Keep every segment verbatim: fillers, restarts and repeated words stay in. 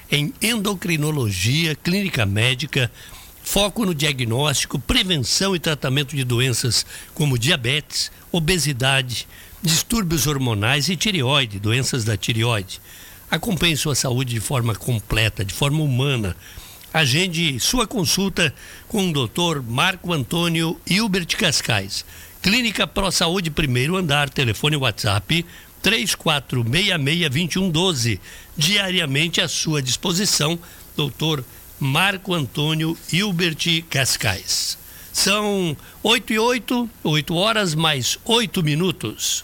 em endocrinologia, clínica médica, foco no diagnóstico, prevenção e tratamento de doenças como diabetes, obesidade, distúrbios hormonais e tireoide, doenças da tireoide. Acompanhe sua saúde de forma completa, de forma humana. Agende sua consulta com o doutor Marco Antônio Hilbert Cascais. Clínica Pro Saúde, primeiro andar, telefone WhatsApp três quatro seis seis, dois um um dois. Diariamente à sua disposição, doutor Marco Antônio Hilbert Cascais. São oito e oito, oito horas mais oito minutos.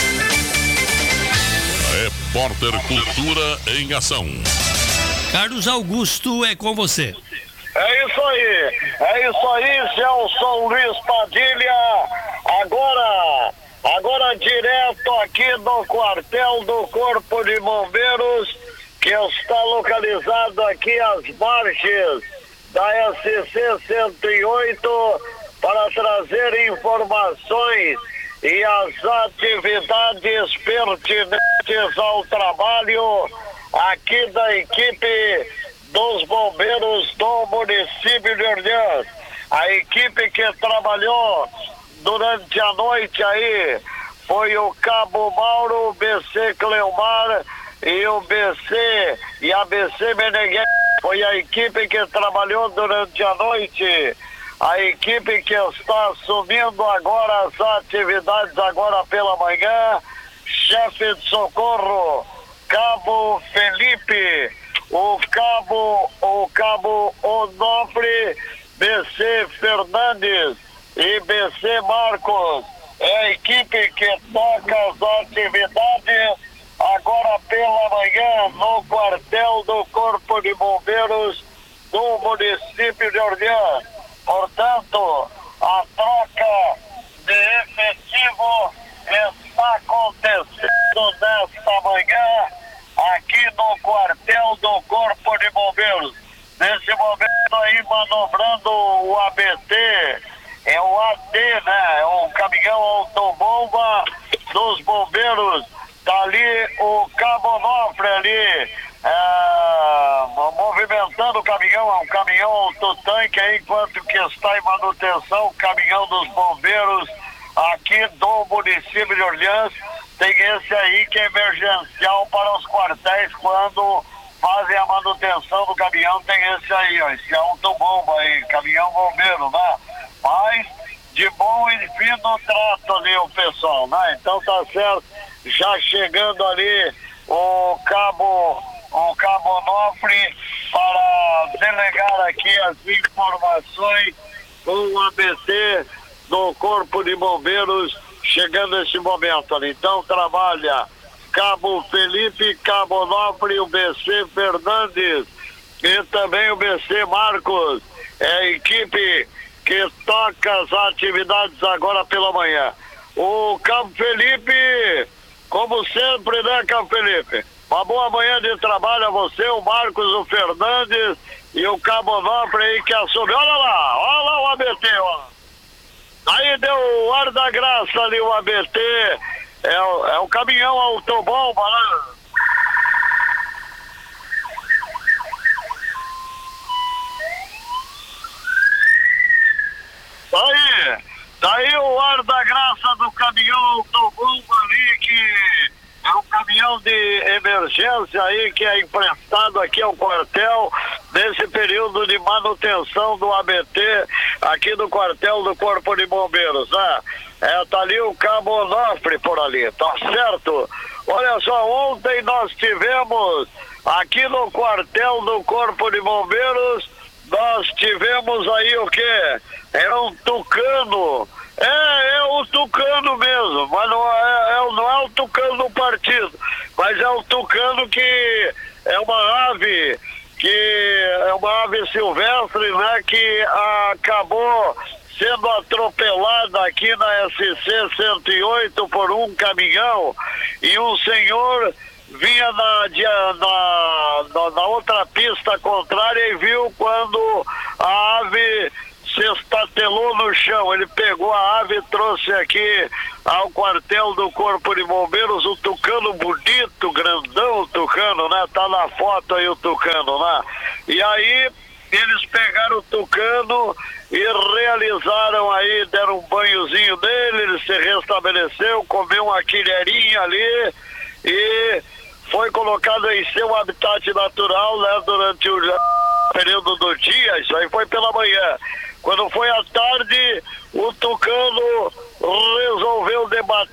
Repórter Cultura em ação. Carlos Augusto, é com você. É isso aí, é isso aí, Celso Luiz Padilha. Agora, agora direto aqui do quartel do Corpo de Bombeiros, que está localizado aqui às margens da S C cento e oito, para trazer informações e as atividades pertinentes ao trabalho aqui da equipe dos bombeiros do município de Orleans. A equipe que trabalhou durante a noite aí foi o Cabo Mauro, o B C Cleomar e o B C e a B C Meneghel. Foi a equipe que trabalhou durante a noite. A equipe que está assumindo agora as atividades agora pela manhã, chefe de socorro Cabo Felipe, o cabo, o cabo Onofre, B C Fernandes e B C Marcos. É a equipe que toca as atividades agora pela manhã no quartel do Corpo de Bombeiros do município de Orleans. Portanto, a troca de efetivo está acontecendo nesta manhã aqui no quartel do Corpo de Bombeiros. Nesse momento aí manobrando o A B T, é o A D, né? É o caminhão autobomba dos bombeiros. Tá ali o Cabo Onofre ali, é, movimentando o caminhão, é um caminhão autotanque aí, enquanto que está em manutenção o caminhão dos bombeiros aqui do município de Orleans. Tem esse aí que é emergencial para os quartéis quando fazem a manutenção do caminhão, tem esse aí, ó, esse autobomba aí, caminhão bombeiro, né? Mas de bom e fino trato ali o pessoal, né? Então tá certo, já chegando ali o cabo, o Cabo Onofre para delegar aqui as informações com o A B T do Corpo de Bombeiros, chegando esse momento ali. Então trabalha Cabo Felipe, Cabo Onofre e o B C Fernandes e também o B C Marcos. É a equipe que toca as atividades agora pela manhã. O Cabo Felipe, como sempre, né, Cabo Felipe? Uma boa manhã de trabalho a você, o Marcos, o Fernandes e o Cabo Onofre aí que assumiu. Olha lá, olha lá o A B T, ó. Aí deu o ar da graça ali o A B T, é o, é o caminhão autobomba, né? Tá aí, tá aí o ar da graça do caminhão autobomba ali, que é um caminhão de emergência aí que é emprestado aqui ao quartel nesse período de manutenção do A B T aqui do quartel do Corpo de Bombeiros, né? É, tá ali o Cabo Onofre por ali, tá certo? Olha só, ontem nós tivemos aqui no quartel do Corpo de Bombeiros, nós tivemos aí o quê? É um tucano. É, é o tucano mesmo, mas não é, é, não é o tucano do partido, mas é o tucano que é uma ave, que é uma ave silvestre, né, que acabou sendo atropelada aqui na S C cento e oito por um caminhão, e um senhor vinha na, na, na, na outra pista contrária e viu quando a ave se estatelou no chão. Ele pegou a ave e trouxe aqui ao quartel do Corpo de Bombeiros, o tucano bonito, grandão, o tucano, né? Tá na foto aí o tucano, né? E aí eles pegaram o tucano e realizaram aí, deram um banhozinho dele, ele se restabeleceu, comeu uma quilherinha ali e foi colocado em seu habitat natural, né, durante o período do dia. Isso aí foi pela manhã. Quando foi à tarde, o tucano resolveu debater